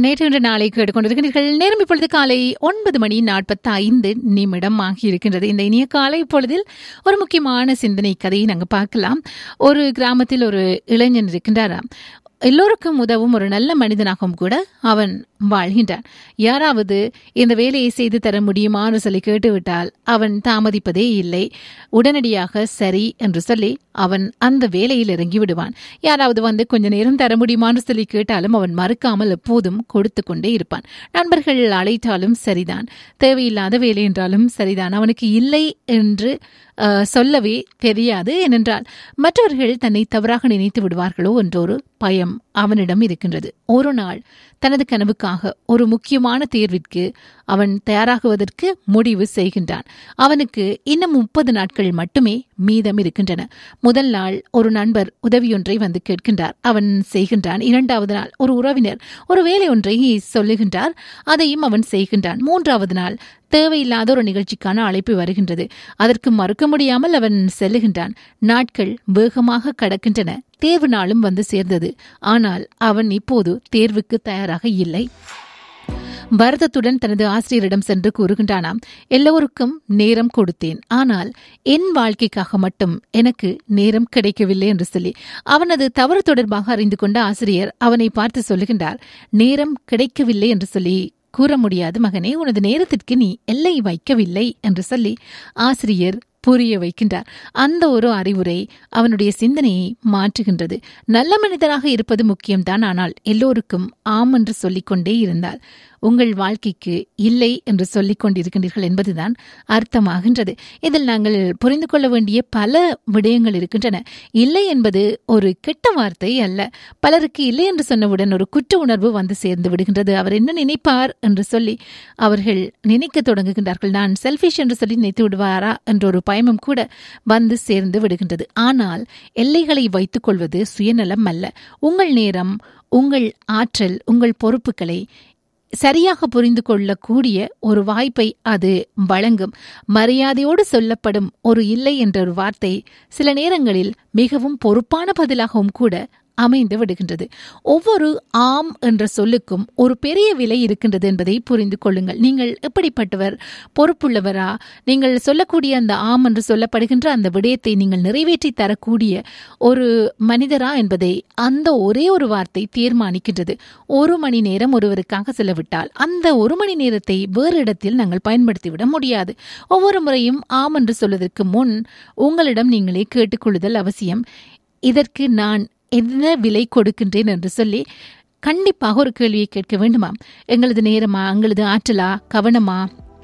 நேற்று இன்று நாளை கேட்டுக்கொண்டிருக்கிறீர்கள். நேரம் இப்பொழுது காலை 9:45 ஆகியிருக்கின்றது. இந்த இனிய காலை பொழுதில் ஒரு முக்கியமான சிந்தனை கதையை நாங்கள் பார்க்கலாம். ஒரு கிராமத்தில் ஒரு இளைஞன் இருக்கின்றாராம். எல்லோருக்கும் உதவும் ஒரு நல்ல மனிதனாகவும் கூட அவன் வாழ்கின்றான். யாராவது இந்த வேலையை செய்து தர முடியுமான்னு சொல்லி கேட்டுவிட்டால் அவன் தாமதிப்பதே இல்லை. உடனடியாக சரி என்று சொல்லி அவன் அந்த வேலையில் இறங்கி விடுவான். யாராவது வந்து கொஞ்ச நேரம் தர முடியுமான்னு சொல்லி கேட்டாலும் அவன் மறுக்காமல் எப்போதும் கொடுத்து கொண்டே இருப்பான். நண்பர்கள் அழைத்தாலும் சரிதான், தேவையில்லாத வேலை என்றாலும் சரிதான், அவனுக்கு இல்லை என்று சொல்லவே தெரியாது. ஏனென்றால் மற்றவர்கள் தன்னை தவறாக நினைத்து விடுவார்களோ என்றொரு பயம் அவனிடம் இருக்கின்றது. ஒரு நாள் தனது கனவுக்காக ஒரு முக்கியமான தேர்விற்கு அவன் தயாராகுவதற்கு முடிவு செய்கின்றான். அவனுக்கு இன்னும் 30 நாட்கள் மட்டுமே மீதம் இருக்கின்றன. முதல் நாள் ஒரு நண்பர் உதவியொன்றை வந்து கேட்கின்றார், அவன் செய்கின்றான். 2வது நாள் ஒரு உறவினர் ஒரு வேலை ஒன்றை சொல்லுகின்றார், அதையும் அவன் செய்கின்றான். 3வது நாள் தேவையில்லாத ஒரு நிகழ்ச்சிக்கான அழைப்பு வருகின்றது, அதற்கு மறுக்க முடியாமல் அவன் செல்லுகின்றான். நாட்கள் வேகமாக கடக்கின்றன. தேர்வு நாளும் வந்து சேர்ந்தது. ஆனால் அவன் இப்போது தேர்வுக்கு தயாராக இல்லை. வருத்தத்துடன் தனது ஆசிரியரிடம் சென்று கூறுகின்றானாம், எல்லோருக்கும் நேரம் கொடுத்தேன், ஆனால் என் வாழ்க்கைக்காக மட்டும் எனக்கு நேரம் கிடைக்கவில்லை என்று சொல்லி. அவனது தவறு தொடர்பாக அறிந்து கொண்ட ஆசிரியர் அவனை பார்த்து சொல்லுகின்றார், நேரம் கிடைக்கவில்லை என்று சொல்லி கூற முடியாது மகனே, உனது நேரத்திற்கு நீ எல்லை வைக்கவில்லை என்று சொல்லி ஆசிரியர் புரிய வைக்கின்றார். அந்த ஒரு அறிவுரை அவனுடைய சிந்தனையை மாற்றுகின்றது. நல்ல மனிதராக இருப்பது முக்கியம்தான், ஆனால் எல்லோருக்கும் ஆம் என்று சொல்லிக்கொண்டே இருந்தால் உங்கள் வாழ்க்கைக்கு இல்லை என்று சொல்லிக் கொண்டிருக்கின்றீர்கள் என்பதுதான் அர்த்தமாகின்றது. இதில் நாங்கள் புரிந்து கொள்ள வேண்டிய பல விடயங்கள் இருக்கின்றன. இல்லை என்பது ஒரு கெட்ட வார்த்தை அல்ல. பலருக்கு இல்லை என்று சொன்னவுடன் ஒரு குற்ற உணர்வு வந்து சேர்ந்து விடுகின்றது. அவர் என்ன நினைப்பார் என்று சொல்லி அவர்கள் நினைக்க தொடங்குகின்றார்கள். நான் செல்ஃபிஷ் என்று சொல்லி நினைத்து விடுவாரா என்ற ஒரு பயமும் கூட வந்து சேர்ந்து விடுகின்றது. ஆனால் எல்லைகளை வைத்துக் கொள்வது சுயநலம் அல்ல. உங்கள் நேரம், உங்கள் ஆற்றல், உங்கள் பொறுப்புகளை சரியாக புரிந்து கொள்ளக்கூடிய ஒரு வாய்ப்பை அது வழங்கும். மரியாதையோடு சொல்லப்படும் ஒரு இல்லை என்ற ஒரு வார்த்தை சில நேரங்களில் மிகவும் பொறுப்பான பதிலாகவும் கூட அமைந்து விடுகின்றது. ஒவ்வொரு ஆம் என்ற சொல்லுக்கும் ஒரு பெரிய விலை இருக்கின்றது என்பதை புரிந்து கொள்ளுங்கள். நீங்கள் எப்படிப்பட்டவர், பொறுப்புள்ளவரா, நீங்கள் சொல்லக்கூடிய அந்த ஆம் என்று சொல்லப்படுகின்ற அந்த விடயத்தை நீங்கள் நிறைவேற்றி தரக்கூடிய ஒரு மனிதரா என்பதை அந்த ஒரே ஒரு வார்த்தை தீர்மானிக்கின்றது. 1 மணி நேரம் ஒருவருக்காக செலவிட்டால் அந்த 1 மணி நேரத்தை வேறு இடத்தில் நாங்கள் பயன்படுத்திவிட முடியாது. ஒவ்வொரு முறையும் ஆம் என்று சொல்வதற்கு முன் உங்களிடம் நீங்களே கேட்டுக்கொள்ளுதல் அவசியம். இதற்கு நான் என்ன விலை கொடுக்கின்றேன் என்று சொல்லி கண்டிப்பாக ஒரு கேள்வியை கேட்க வேண்டுமாம். எங்களது நேரமா, எங்களது ஆற்றலா, கவனமா,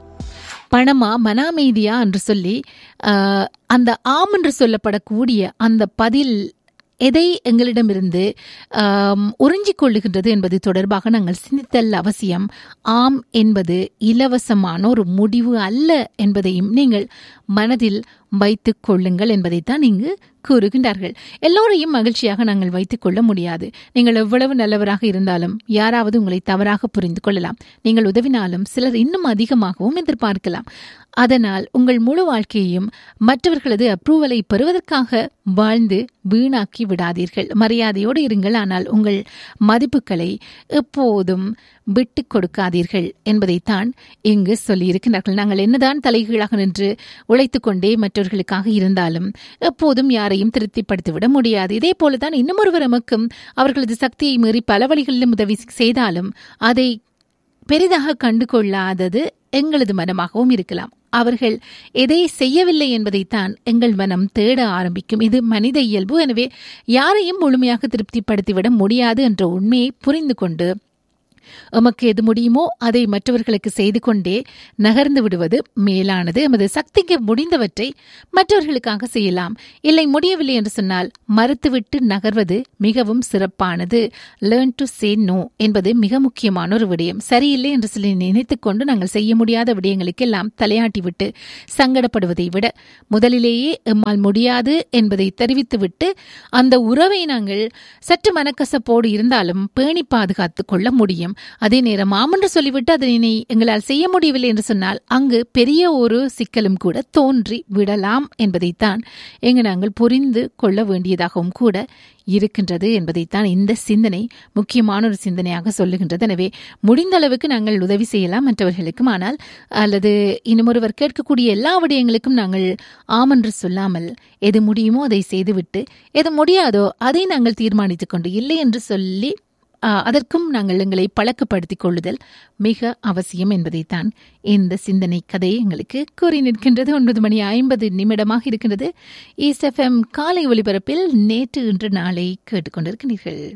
பணமா, மன அமைதியா என்று சொல்லி அந்த ஆம் என்று சொல்லப்படக்கூடிய அந்த பதில் எதை எங்களிடமிருந்து உறிஞ்சிக் கொள்ளுகின்றது என்பது தொடர்பாக நாங்கள் சிந்தித்தல் அவசியம். ஆம் என்பது இலவசமான ஒரு முடிவு அல்ல என்பதையும் நீங்கள் மனதில் வைத்துக் கொள்ளுங்கள் என்பதைத்தான் இங்கு கூறுகின்றார்கள். எல்லோரையும் மகிழ்ச்சியாக நாங்கள் வைத்துக் கொள்ள முடியாது. நீங்கள் எவ்வளவு நல்லவராக இருந்தாலும் யாராவது உங்களை தவறாக புரிந்து கொள்ளலாம். நீங்கள் உதவினாலும் சிலர் இன்னும் அதிகமாகவும் எதிர்பார்க்கலாம். அதனால் உங்கள் முழு வாழ்க்கையையும் மற்றவர்களது அப்ரூவலை பெறுவதற்காக வாழ்ந்து வீணாக்கி விடாதீர்கள். மரியாதையோடு இருங்கள், ஆனால் உங்கள் மதிப்புகளை எப்போதும் விட்டுக் கொடுக்காதீர்கள் என்பதைத்தான் இங்கு சொல்லியிருக்கிறார்கள். நாங்கள் என்னதான் தலைகீழாக நின்று உழைத்துக் கொண்டே மற்றவர்களுக்காக இருந்தாலும் எப்போதும் யாரையும் திருப்திப்படுத்திவிட முடியாது. இதே போலதான் இன்னுமொருவர் நமக்கும் அவர்களது சக்தியை மீறி பல வழிகளிலும் உதவி செய்தாலும் அதை பெரிதாக கண்டு கொள்ளாதது எங்களது மனமாகவும் இருக்கலாம். அவர்கள் எதை செய்யவில்லை என்பதைத்தான் எங்கள் மனம் தேட ஆரம்பிக்கும். இது மனித இயல்பு. எனவே யாரையும் முழுமையாக திருப்திப்படுத்திவிட முடியாது என்ற உண்மையை புரிந்து கொண்டு எமக்கு எது முடியுமோ அதை மற்றவர்களுக்கு செய்து கொண்டே நகர்ந்து விடுவது மேலானது. எமது சக்திக்கு முடிந்தவற்றை மற்றவர்களுக்காக செய்யலாம். இல்லை, முடியவில்லை என்று சொன்னால் மறுத்துவிட்டு நகர்வது மிகவும் சிறப்பானது. லேர்ன் டு சே நோ என்பது மிக முக்கியமான ஒரு விடயம். சரியில்லை என்று சொல்லி நினைத்துக் கொண்டு நாங்கள் செய்ய முடியாத விடயங்களுக்கெல்லாம் தலையாட்டிவிட்டு சங்கடப்படுவதை விட முதலிலேயே எம்மால் முடியாது என்பதை தெரிவித்துவிட்டு அந்த உறவை நாங்கள் சற்று மனக்கசப்போடு இருந்தாலும் பேணி பாதுகாத்துக் கொள்ள முடியும். விடலாம். அதே நேரம் ஆம் என்று சொல்லிவிட்டு அதனை எங்களால் செய்ய முடியவில்லை என்று சொன்னால் அங்கு பெரிய ஒரு சிக்கலும் கூட தோன்றி விடலாம் என்பதைத்தான் நாங்கள் புரிந்து கொள்ள வேண்டியதாகவும் கூட இருக்கின்றது என்பதைத்தான் இந்த சிந்தனை முக்கியமான ஒரு சிந்தனையாக சொல்லுகின்றது. எனவே முடிந்த அளவுக்கு நாங்கள் உதவி செய்யலாம் மற்றவர்களுக்கும். ஆனால் அல்லது இன்னுமொருவர் கேட்கக்கூடிய எல்லா விடயங்களுக்கும் நாங்கள் ஆமென்று சொல்லாமல் எது முடியுமோ அதை செய்துவிட்டு எது முடியாதோ அதை நாங்கள் தீர்மானித்துக் கொண்டு இல்லை என்று சொல்லி அதற்கும் நாங்கள் எங்களை பழக்கப்படுத்திக் கொள்ளுதல் மிக அவசியம் என்பதைத்தான் இந்த சிந்தனை கதை எங்களுக்கு கூறி நிற்கின்றது. 9:50 இருக்கின்றது. ஈஸ்ட் எஃப்எம் காலை ஒலிபரப்பில் நேற்று இன்று நாளை கேட்டுக்கொண்டிருக்கிறீர்கள்.